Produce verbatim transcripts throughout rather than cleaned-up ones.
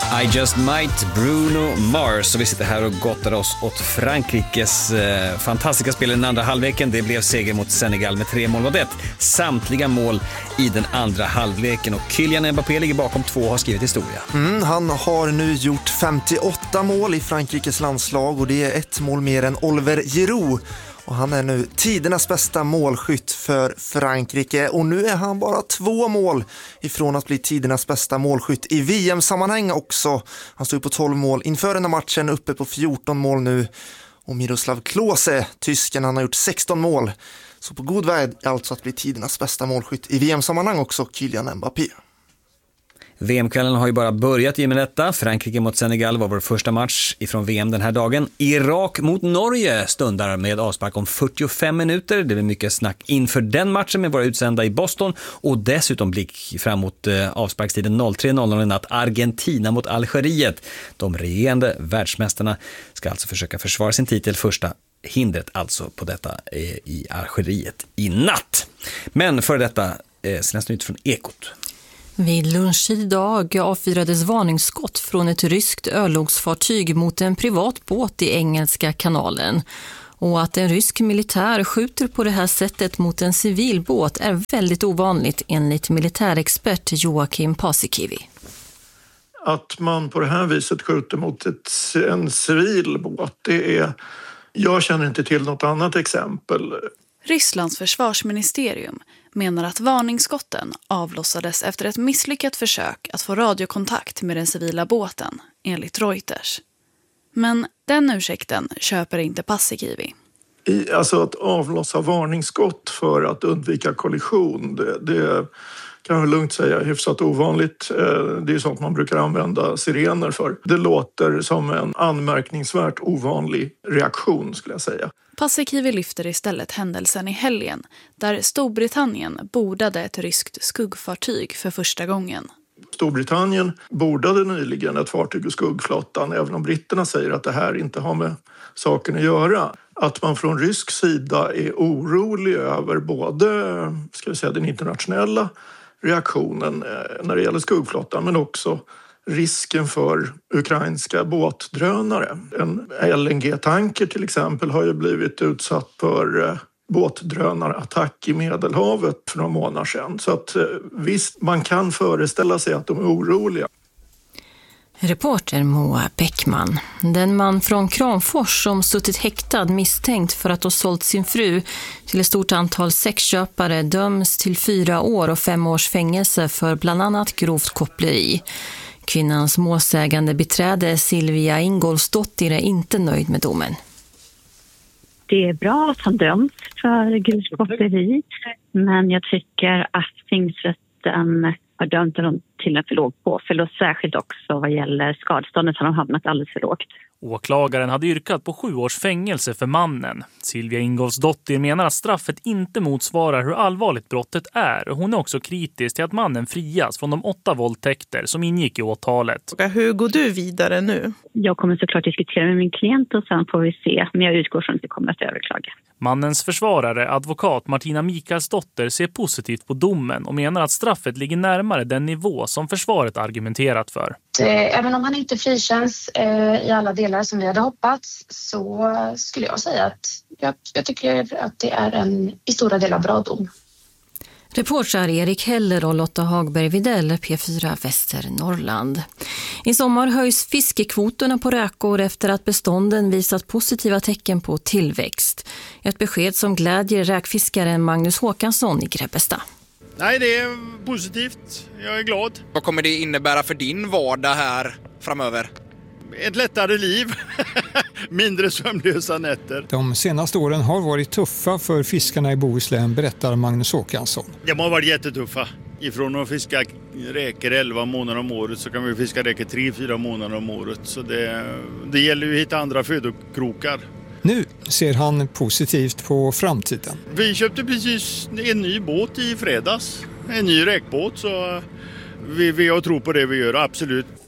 I Just Might, Bruno Mars. Och vi sitter här och gottar oss åt Frankrikes eh, fantastiska spel i den andra halvleken. Det blev seger mot Senegal med tre mål mot ett. Samtliga mål i den andra halvleken. Och Kylian Mbappé ligger bakom två och har skrivit historia. Mm, han har nu gjort femtioåtta mål i Frankrikes landslag och det är ett mål mer än Oliver Giroud. Och han är nu tidernas bästa målskytt för Frankrike. Och nu är han bara två mål ifrån att bli tidernas bästa målskytt i V M-sammanhang också. Han stod på tolv mål inför den här matchen, uppe på fjorton mål nu. Och Miroslav Klose, tysken, han har gjort sexton mål. Så på god väg alltså att bli tidernas bästa målskytt i V M-sammanhang också, Kylian Mbappé. V M-kvällen har ju bara börjat i med detta. Frankrike mot Senegal var vår första match ifrån V M den här dagen. Irak mot Norge stundar med avspark om fyrtiofem minuter. Det blir mycket snack inför den matchen med våra utsända i Boston. Och dessutom blick fram mot eh, avsparkstiden tre noll noll i natt. Argentina mot Algeriet. De regerande världsmästarna ska alltså försöka försvara sin titel. Första hindret alltså på detta eh, i Algeriet i natt. Men för detta eh, senaste nytt från Ekot. Vid lunch idag avfyrades varningsskott från ett ryskt örlogsfartyg mot en privat båt i Engelska kanalen. Och att en rysk militär skjuter på det här sättet mot en civil båt är väldigt ovanligt enligt militärexpert Joakim Paasikivi. Att man på det här viset skjuter mot ett, en civil båt, det är, jag känner inte till något annat exempel. Rysslands försvarsministerium menar att varningsskotten avlossades efter ett misslyckat försök att få radiokontakt med den civila båten, enligt Reuters. Men den ursäkten köper inte Paasikivi. I, alltså att avlossa varningsskott för att undvika kollision, det, det kan jag lugnt säga är hyfsat ovanligt. Det är sånt man brukar använda sirener för. Det låter som en anmärkningsvärt ovanlig reaktion, skulle jag säga. Paasikivi lyfter istället händelsen i helgen där Storbritannien bordade ett ryskt skuggfartyg för första gången. Storbritannien bordade nyligen ett fartyg ur skuggflottan, även om britterna säger att det här inte har med saken att göra. Att man från rysk sida är orolig över både, ska jag säga, den internationella reaktionen när det gäller skuggflottan, men också risken för ukrainska båtdrönare. En L N G-tanker till exempel har ju blivit utsatt för båtdrönarattack i Medelhavet för några månader sedan. Så att visst, man kan föreställa sig att de är oroliga. Reporter Moa Bäckman. Den man från Kramfors som suttit häktad misstänkt för att ha sålt sin fru till ett stort antal sexköpare döms till fyra år och fem års fängelse för bland annat grovt koppleri. Kvinnans målsägande beträde Silvia Ingolsdottir är inte nöjd med domen. Det är bra att han döms för grovt koppleri, men jag tycker att tingsrätten har dömt honom till en för låg påföljd och särskilt också vad gäller skadeståndet har de hamnat alldeles för lågt. Åklagaren hade yrkat på sju års fängelse för mannen. Silvia Ingolsdottir menar att straffet inte motsvarar hur allvarligt brottet är och hon är också kritisk till att mannen frias från de åtta våldtäkter som ingick i åtalet. Hur går du vidare nu? Jag kommer såklart diskutera med min klient och sen får vi se, men jag utgår från att det kommer att överklaga. Mannens försvarare, advokat Martina Mikaelsdotter, ser positivt på domen och menar att straffet ligger närmare den nivå som försvaret argumenterat för. Även om han inte frikänns eh, i alla delar som vi hade hoppats så skulle jag säga att jag, jag tycker att det är en i stora delar bra dom. Reportrar Erik Heller och Lotta Hagberg Videll, P fyra Västernorrland. I sommar höjs fiskekvoterna på räkor efter att bestånden visat positiva tecken på tillväxt. Ett besked som glädjer räkfiskaren Magnus Håkansson i Grebbestad. Nej, det är positivt. Jag är glad. Vad kommer det innebära för din vardag här framöver? Ett lättare liv. Mindre sömnlösa nätter. De senaste åren har varit tuffa för fiskarna i Bohuslän, berättar Magnus Håkansson. De har varit jättetuffa. Ifrån att fiska räker elva månader om året så kan vi fiska räker tre fyra månader om året. Så det, det gäller ju att hitta andra födokrokar. Nu ser han positivt på framtiden. Vi köpte precis en ny båt i fredags. En ny räkbåt, så vi, vi har tro på det vi gör, absolut.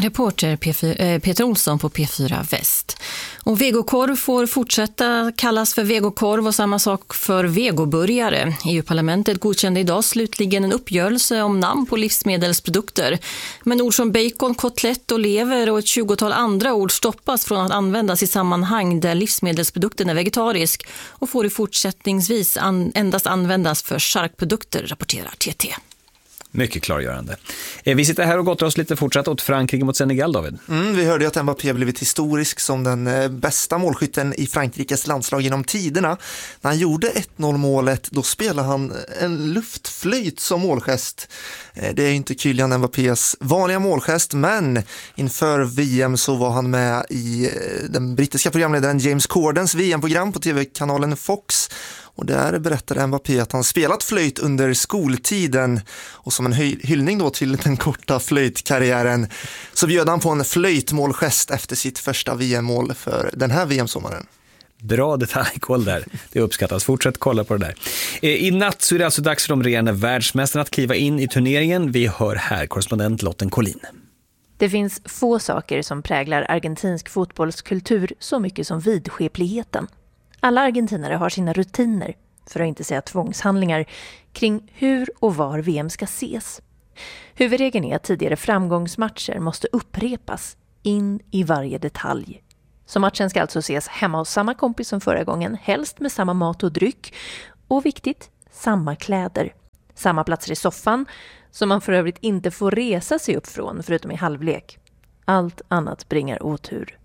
Reporter P fyra, Peter Olsson på P fyra Väst. Och vegokorv får fortsätta kallas för vegokorv och samma sak för vegoburgare. E U-parlamentet godkände idag slutligen en uppgörelse om namn på livsmedelsprodukter. Men ord som bacon, kotlett och lever och ett tjugotal andra ord stoppas från att användas i sammanhang där livsmedelsprodukten är vegetarisk och får i fortsättningsvis an- endast användas för charkprodukter, rapporterar T T. Mycket klargörande. Vi sitter här och gottar oss lite fortsatt åt Frankrike mot Senegal, David. Mm, vi hörde att Mbappé blivit historisk som den bästa målskytten i Frankrikes landslag genom tiderna. När han gjorde ett noll-målet, då spelade han en luftflöjt som målgest. Det är ju inte Kylian Mbappés vanliga målgest, men inför V M så var han med i den brittiska programledaren James Cordens V M-program på tv-kanalen Fox. Och där berättade Mbappé att han spelat flöjt under skoltiden, och som en hyllning då till den korta flöjtkarriären så bjöd han på en flöjtmålgest efter sitt första V M-mål för den här V M-sommaren. Bra detaljkoll där. Det uppskattas. Fortsätt kolla på det där. I natt så är det alltså dags för de regerande världsmästarna att kliva in i turneringen. Vi hör här korrespondent Lotten Collin. Det finns få saker som präglar argentinsk fotbollskultur så mycket som vidskepligheten. Alla argentinare har sina rutiner, för att inte säga tvångshandlingar, kring hur och var V M ska ses. Huvudregeln är att tidigare framgångsmatcher måste upprepas in i varje detalj. Så matchen ska alltså ses hemma hos samma kompis som förra gången, helst med samma mat och dryck. Och viktigt, samma kläder. Samma platser i soffan, som man för övrigt inte får resa sig upp från förutom i halvlek. Allt annat bringar otur.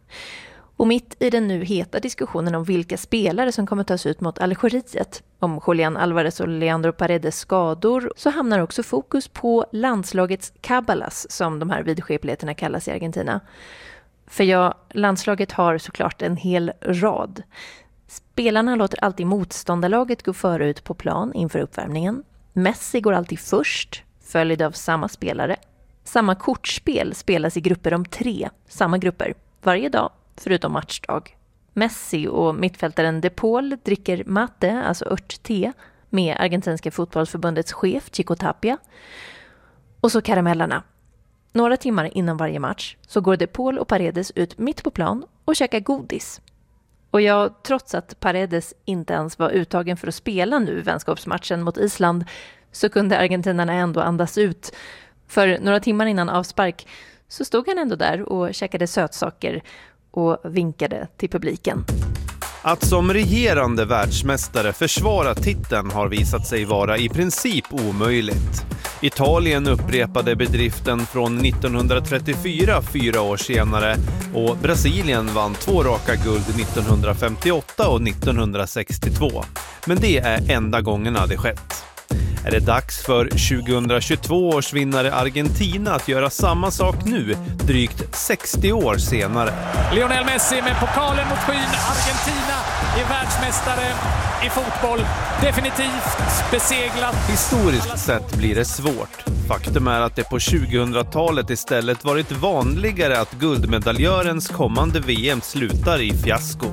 Och mitt i den nu heta diskussionen om vilka spelare som kommer tas ut mot Algeriet, om Julián Álvarez och Leandro Paredes skador, så hamnar också fokus på landslagets kabbalas, som de här vidskepligheterna kallas i Argentina. För ja, landslaget har såklart en hel rad. Spelarna låter alltid motståndarlaget gå före ut på plan inför uppvärmningen. Messi går alltid först, följd av samma spelare. Samma kortspel spelas i grupper om tre, samma grupper, varje dag. Förutom matchdag. Messi och mittfältaren De Paul dricker mate, alltså örtte, med argentinska fotbollsförbundets chef Chico Tapia. Och så karamellerna. Några timmar innan varje match så går De Paul och Paredes ut mitt på plan och käkar godis. Och jag, trots att Paredes inte ens var uttagen för att spela nu vänskapsmatchen mot Island, så kunde argentinarna ändå andas ut. För några timmar innan avspark så stod han ändå där och käkade sötsaker och vinkade till publiken. Att som regerande världsmästare försvara titeln har visat sig vara i princip omöjligt. Italien upprepade bedriften från nittonhundratrettiofyra, fyra år senare, och Brasilien vann två raka guld nittonhundrafemtioåtta och nittonhundrasextiotvå. Men det är enda gångerna det skett. Är det dags för tjugohundratjugotvå års vinnare Argentina att göra samma sak nu, drygt sextio år senare? Lionel Messi med pokalen mot skyn. Argentina är världsmästare i fotboll. Definitivt beseglat. Historiskt sett blir det svårt. Faktum är att det på tjugohundratalet istället varit vanligare att guldmedaljörens kommande V M slutar i fiasko.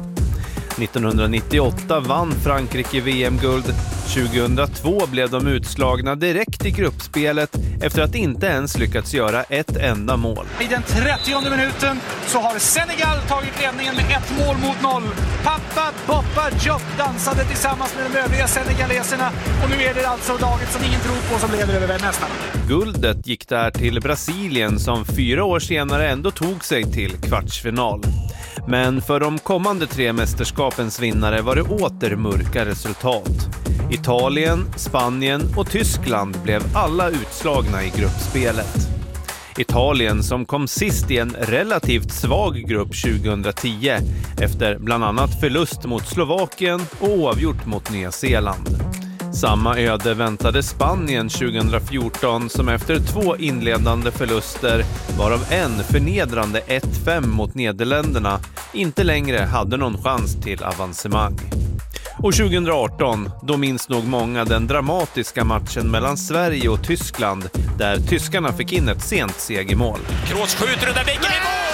nittonhundranittioåtta vann Frankrike V M-guld. tjugohundratvå blev de utslagna direkt i gruppspelet efter att inte ens lyckats göra ett enda mål. I den trettionde minuten så har Senegal tagit ledningen med ett mål mot noll. Papa Boppa Diop dansade tillsammans med de övriga senegaleserna, och nu är det alltså laget som ingen tror på som leder över nästan. Guldet gick där till Brasilien som fyra år senare ändå tog sig till kvartsfinal. Men för de kommande tre mästerskapens vinnare var det åter mörka resultat. Italien, Spanien och Tyskland blev alla utslagna i gruppspelet. Italien som kom sist i en relativt svag grupp tjugohundratio efter bland annat förlust mot Slovakien och oavgjort mot Nya Zeeland. Samma öde väntade Spanien tjugohundrafjorton som efter två inledande förluster, varav en förnedrande ett fem mot Nederländerna, inte längre hade någon chans till avancemang. Och tjugohundraarton, då minns nog många den dramatiska matchen mellan Sverige och Tyskland, där tyskarna fick in ett sent segermål. Kroos skjuter och där viker i mål!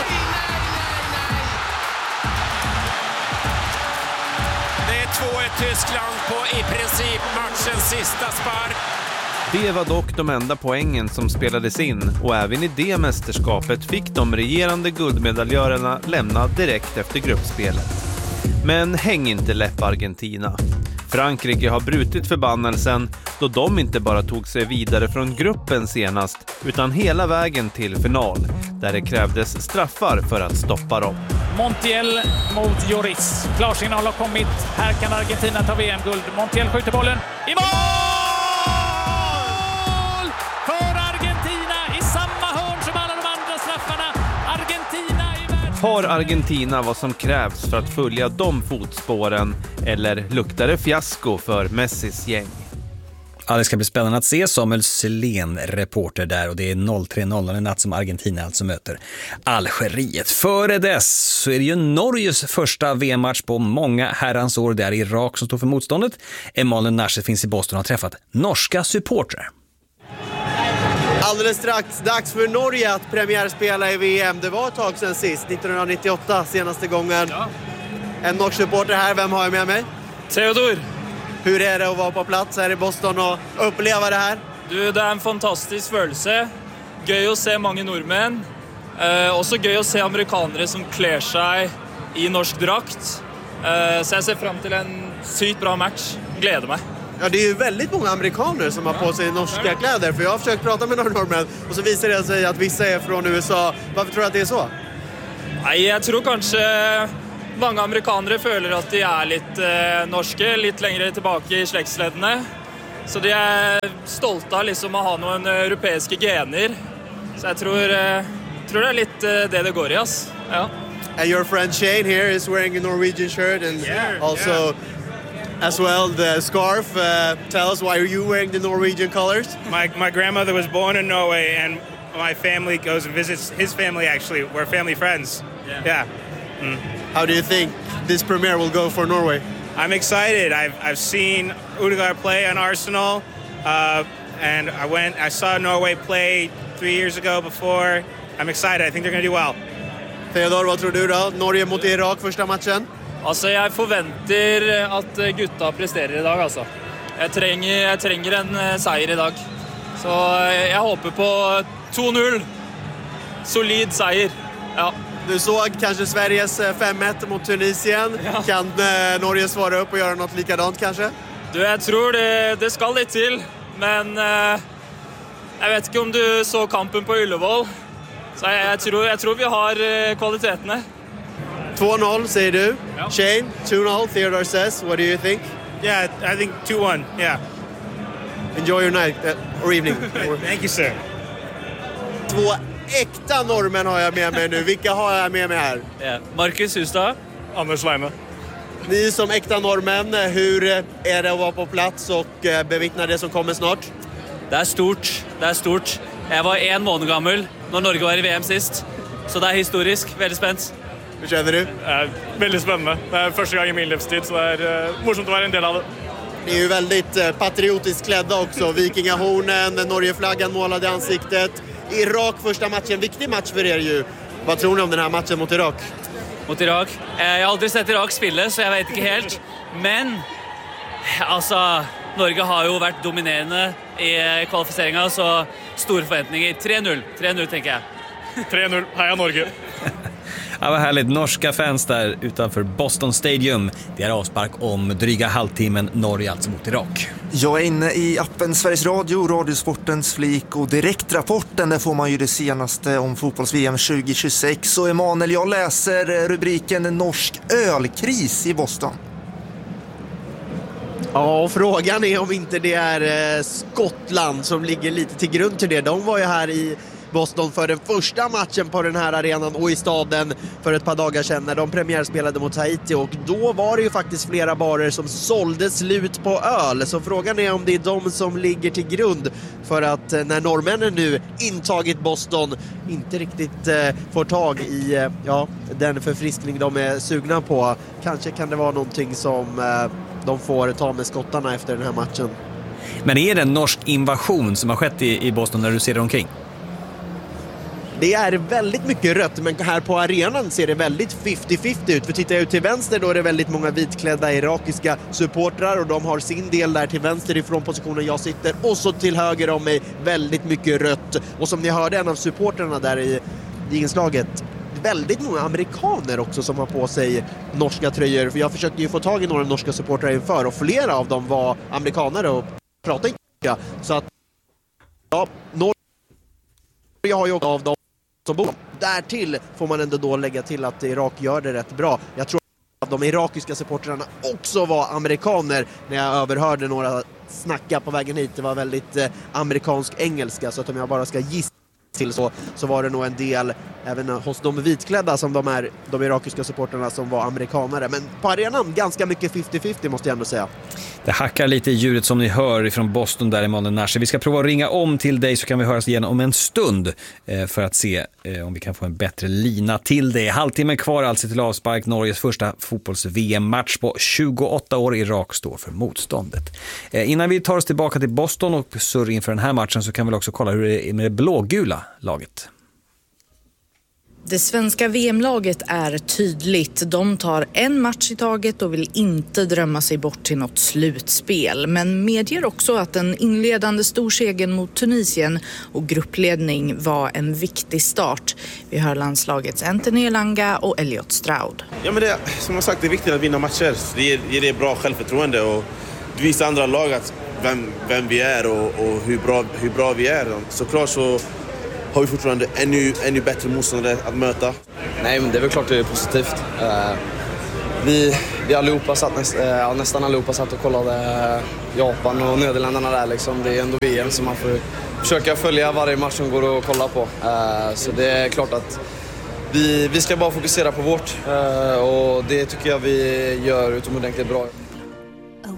Det är två ett Tyskland på i princip matchens sista spark. Det var dock de enda poängen som spelades in och även i det mästerskapet fick de regerande guldmedaljörerna lämna direkt efter gruppspelet. Men häng inte läpp Argentina. Frankrike har brutit förbannelsen då de inte bara tog sig vidare från gruppen senast utan hela vägen till final där det krävdes straffar för att stoppa dem. Montiel mot Lloris. Klarsignal har kommit. Här kan Argentina ta V M-guld. Montiel skjuter bollen i mål! För Argentina i samma hörn som alla de andra straffarna. Argentina i världen. Har Argentina vad som krävs för att följa de fotspåren eller luktar det fiasko för Messis gäng? Ja, det ska bli spännande att se. Samuel Selén, reporter där, och det är noll tre noll en natt som Argentina alltså möter Algeriet. Före dess så är det ju Norges första V M-match på många herrans år. Det är Irak som står för motståndet. Emanuel Nashet finns i Boston och har träffat norska supportrar. Alldeles strax dags för Norge att premiärspela i V M. Det var ett tag sedan sist, nittonhundranittioåtta senaste gången. Ja. En norsk supporter här, vem har jag med mig? Theodor. Hur är det att vara på plats här i Boston och uppleva det här? Du, det är en fantastisk følelse. Gøy att se många norrmän. Eh, också gøy att se amerikanare som klär sig i norsk drakt. Eh, så jag ser fram till en sykt bra match. Gleder mig. Ja, det är ju väldigt många amerikaner som har på sig norska kläder. För jag har försökt prata med några norrmän och så visar det sig att vissa är från U S A. Varför tror du att det är så? Nej, jag tror kanske många amerikanare føler att de är lite eh, norske, lite längre tillbaka i släktsledene. Så de är stolta liksom att ha någon europeiska gener. Så jag tror, eh, tror det är lite det det går i oss. Ja. And your friend Shane here is wearing a Norwegian shirt and yeah, also yeah. as well the scarf. Uh, tell us, why are you wearing the Norwegian colors? My my grandmother was born in Norway and my family goes and visits his family actually. We're family friends. Yeah. yeah. Mm. How do you think this premiere will go for Norway? I'm excited. I've I've seen Ødegaard play on Arsenal, uh, and I went. I saw Norway play three years ago before. I'm excited. I think they're going to do well. Theodor, vad tror du då? Norge mot Irak första matchen? Alltså, jag förväntar att gutta presterar idag alltså. Jag tränger jag tränger en seger idag. Så jag hoppas på två noll. Solid seger. Ja. Du såg kanske Sveriges fem ett mot Tunisien. Ja. Kan eh, Norge svara upp och göra något likadant kanske? Du, jag tror det, det ska lite till. Men eh, jag vet inte om du såg kampen på Ullevål. Så jag, jag, tror, jag tror vi har eh, kvaliteterna. två noll säger du. Ja. Shane, two noll, Theodor says. What do you think? Yeah, I think two one, yeah. Enjoy your night uh, or evening. Thank you, sir. Två äkta norrmän har jag med mig nu. Vilka har jag med mig här? Yeah. Marcus Hustad. Anders Leime. Ni som äkta norrmän, hur är det att vara på plats och bevittna det som kommer snart? Det är stort, det är stort. Jag var en månad gammal när Norge var i V M sist. Så det är historiskt, väldigt spänt. Hur känner du? Uh, väldigt spännande. Det är första gången i min livstid, så det är uh, morsomt att vara en del av det. Ni är ju väldigt uh, patriotiskt klädda också. Vikingahornen, Norgeflaggan målad i ansiktet. Irak första matchen, viktig match för er ju. Vad tror ni om den här matchen mot Irak? Mot Irak? Eh, jag har aldrig sett Irak spela, så jag vet inte helt. Men, alltså, Norge har ju varit dominerande i kvalificeringen, så stora förväntningar. tre noll, tre noll tänker jag. tre noll, heja Norge. Ja, vad härligt. Norska fans där utanför Boston Stadium. Det är avspark om dryga halvtimmen. Norge alltså mot Irak. Jag är inne i appen Sveriges Radio, Radiosportens flik och direktrapporten. Där får man ju det senaste om fotbolls-V M tjugo tjugosex. Och Emanuel, jag läser rubriken Norsk ölkris i Boston. Ja, och frågan är om inte det är Skottland som ligger lite till grund till det. De var ju här i Boston för den första matchen på den här arenan och i staden för ett par dagar sedan när de premiärspelade mot Haiti, och då var det ju faktiskt flera barer som sålde slut på öl. Så frågan är om det är de som ligger till grund för att när norrmännen nu intagit Boston inte riktigt eh, får tag i eh, ja, den förfriskning de är sugna på. Kanske kan det vara någonting som eh, de får ta med skottarna efter den här matchen. Men är det en norsk invasion som har skett i, i Boston när du ser det omkring? Det är väldigt mycket rött, men här på arenan ser det väldigt femtio femtio ut. För tittar jag ut till vänster då är det väldigt många vitklädda irakiska supportrar och de har sin del där till vänster ifrån positionen jag sitter. Och så till höger om mig väldigt mycket rött. Och som ni hörde en av supportrarna där i, i inslaget, väldigt många amerikaner också som har på sig norska tröjor. För jag försökte ju få tag i några norska supportrar inför och flera av dem var amerikanare och pratade inte. Så att ja, Norge har ju också av dem som bor. Därtill får man ändå då lägga till att Irak gör det rätt bra. Jag tror att de irakiska supportrarna också var amerikaner när jag överhörde några snacka på vägen hit. Det var väldigt eh, amerikansk engelska, så att om jag bara ska gissa till så, så var det nog en del även hos de vitklädda som de är de irakiska supporterna som var amerikanare. Men på arenan ganska mycket femtio femtio måste jag ändå säga. Det hackar lite i ljudet som ni hör från Boston där, Emanuel Nasser. Vi ska prova att ringa om till dig så kan vi höras igen om en stund eh, för att se eh, om vi kan få en bättre lina till dig. Halvtimmen kvar alltså till avspark. Norges första fotbolls-V M-match på tjugoåtta år. Irak står för motståndet. Eh, innan vi tar oss tillbaka till Boston och surr inför den här matchen så kan vi också kolla hur det är med det blågula laget. Det svenska V M-laget är tydligt. De tar en match i taget och vill inte drömma sig bort till något slutspel. Men medger också att den inledande storsegern mot Tunisien och gruppledning var en viktig start. Vi hör landslagets Anthony Elanga och Elliot Stroud. Ja, men det, som jag sagt, det är viktigt att vinna matcher. Det ger, ger det bra självförtroende och visa andra lag att vem, vem vi är och, och hur, bra, hur bra vi är. Såklart så har vi fortfarande ännu, ännu bättre motståndare att möta. Nej, men det är väl klart det är positivt. Uh, vi, vi allihopa satt, näst, uh, nästan allihopa satt och kollade Japan och Nederländerna där. Liksom. Det är ändå V M som man får försöka följa varje match som går att kolla på. Uh, så det är klart att vi, vi ska bara fokusera på vårt. Uh, och det tycker jag vi gör utomordentligt bra.